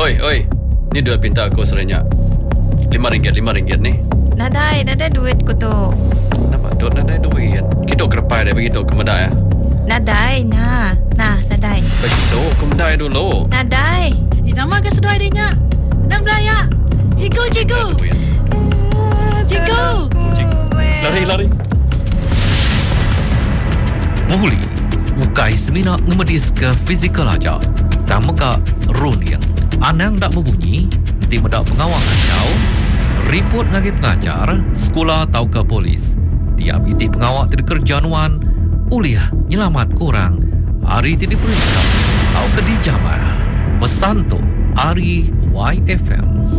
Oi. Ni duit pinta aku serenyak. RM5 ni. Nadai duit ko tu. Nampak tu nadai duit. Kita kerepai dia begitu ke medai ya. Nadai, nadai. Begitu ke medai dulu. Nadai. Nama ke sedoi dia nya. Nang belaya. Cikgu. Lari. Buli ukai semina ngemedis ke fizikal aja. Tamaka runia. Anang dak membunyi, nanti medak pengawal kacau. Report ngagi pengajar, sekolah atau ke polis. Tiap iti pengawal terkerjanuan, uliah nyelamat kurang. Hari ti diperiksa, atau ke dijamah. Pesan tu, Ari YFM.